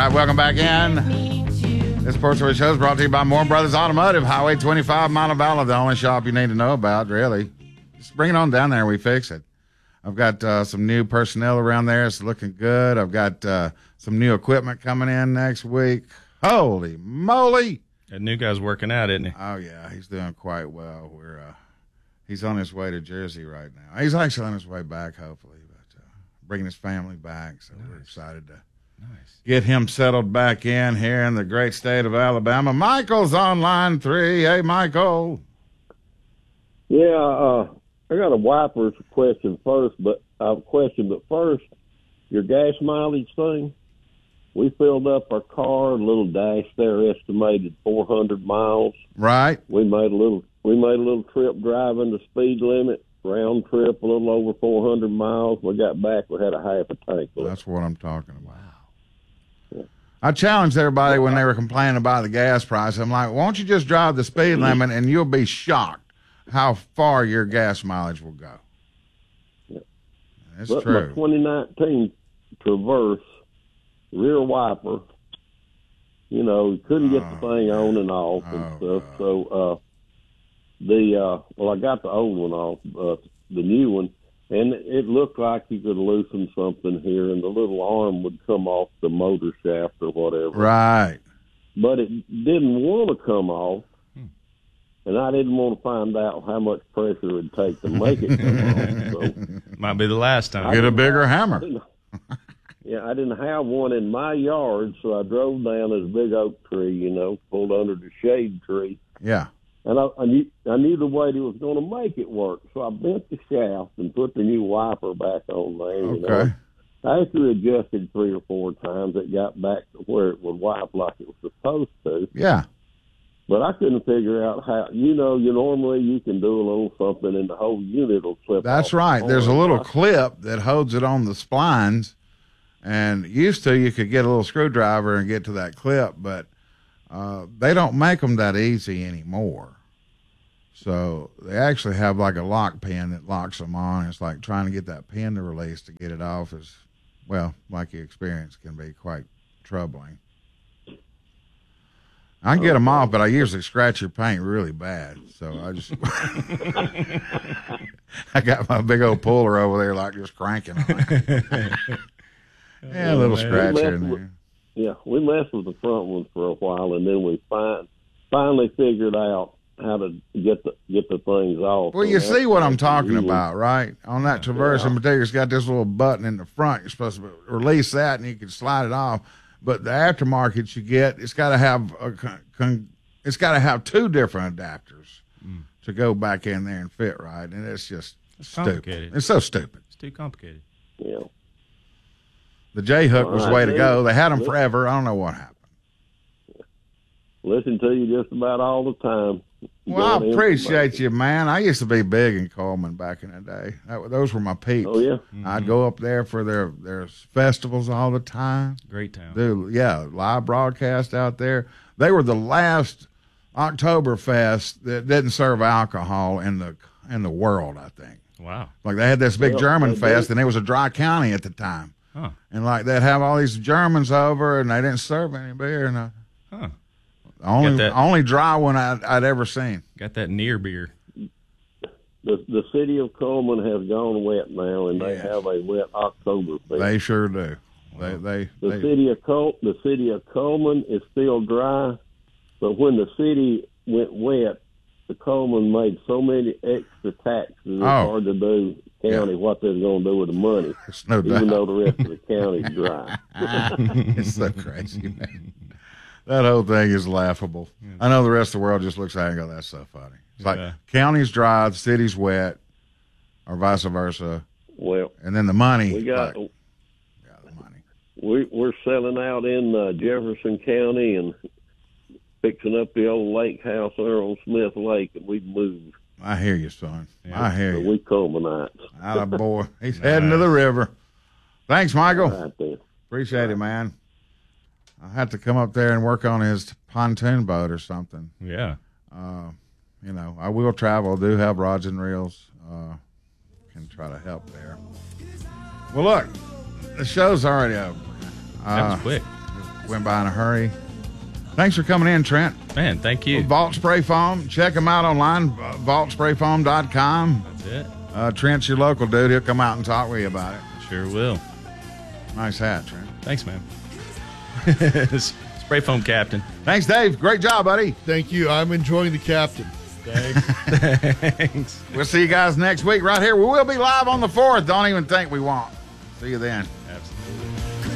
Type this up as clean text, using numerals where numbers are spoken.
right, welcome back in. This portion of the show is brought to you by Moore Brothers Automotive, Highway 25, Montevallo, the only shop you need to know about, really. Just bring it on down there and we fix it. I've got some new personnel around there. It's looking good. I've got some new equipment coming in next week. Holy moly! That new guy's working out, isn't he? Oh, yeah, he's doing quite well. He's on his way to Jersey right now. He's actually on his way back, hopefully, but bringing his family back, so we're excited to get him settled back in here in the great state of Alabama. Michael's on line 3. Hey, Michael. Yeah, I got a wipers question first, but first, your gas mileage thing. We filled up our car, a little dash there, estimated 400 miles. Right. We made a little trip driving the speed limit, round trip, a little over 400 miles. We got back, we had a half a tank left. That's what I'm talking about. Yeah. I challenged everybody when they were complaining about the gas price. I'm like, why don't you just drive the speed limit and you'll be shocked how far your gas mileage will go. Yeah. That's but true. My 2019 Traverse rear wiper, you couldn't get the thing on and off and stuff. God. So I got the old one off, the new one, and it looked like you could loosen something here, and the little arm would come off the motor shaft or whatever. Right. But it didn't want to come off, and I didn't want to find out how much pressure it would take to make it come off. So might be the last time. Get a bigger hammer. Yeah, I didn't have one in my yard, so I drove down this big oak tree, pulled under the shade tree. Yeah. And I knew the way they was going to make it work, so I bent the shaft and put the new wiper back on there. Okay. After adjusted 3 or 4 times, it got back to where it would wipe like it was supposed to. Yeah. But I couldn't figure out how. Normally you can do a little something and the whole unit will slip. That's right. There's a little clip that holds it on the splines, and used to you could get a little screwdriver and get to that clip, but they don't make them that easy anymore. So they actually have like a lock pin that locks them on. It's like trying to get that pin to release to get it off is, well, like you experience, can be quite troubling. I can get them off, but I usually scratch your paint really bad. So I just, I got my big old puller over there, like just cranking on it. Yeah, a little scratch here and there. Yeah, we messed with the front ones for a while, and then we finally figured out how to get the things off. Well, you see what I'm talking about, right? On that Traverse in particular, it's got this little button in the front. You're supposed to release that, and you can slide it off. But the aftermarket you get, it's got to have it's got to have 2 different adapters to go back in there and fit right, and it's just stupid. It's so stupid. It's too complicated. Yeah. The J-hook was the way to go. They had them forever. I don't know what happened. Listen to you just about all the time. Well, I appreciate you, man. I used to be big in Coleman back in the day. Those were my peeps. Oh, yeah? Mm-hmm. I'd go up there for their festivals all the time. Great town. Live broadcast out there. They were the last Oktoberfest that didn't serve alcohol in the world, I think. Wow. Like they had this big German fest, and it was a dry county at the time. Huh. And like they'd have all these Germans over, and they didn't serve any beer. And only dry one I'd ever seen. Got that near beer. The city of Coleman has gone wet now, and they have a wet Oktoberfest. They sure do. The city of Coleman is still dry, but when the city went wet, the Coleman made so many extra taxes. It's hard to do county what they're going to do with the money. There's no doubt. Even though the rest of the county's dry. It's so crazy, man. That whole thing is laughable. I know the rest of the world just looks at it and goes, that's so funny. It's like county's dry, the city's wet, or vice versa. Well, and then the money. We got the money. We're selling out in Jefferson County and fixing up the old lake house there on Smith Lake, and we've moved. I hear you, son. I hear you. We Colemanites. Boy, he's heading to the river. Thanks, Michael. Right, appreciate it, man. I'll have to come up there and work on his pontoon boat or something. Yeah. I will travel. I do have rods and reels. Can try to help there. Well, look, the show's already over. That was quick. went by in a hurry. Thanks for coming in, Trent. Man, thank you. Vault Spray Foam. Check them out online, vaultsprayfoam.com. That's it. Trent's your local dude. He'll come out and talk with you about it. Sure will. Nice hat, Trent. Thanks, man. Spray foam captain. Thanks, Dave. Great job, buddy. Thank you. I'm enjoying the captain. Thanks. Thanks. We'll see you guys next week right here. We will be live on the 4th. Don't even think we won't. See you then. Absolutely.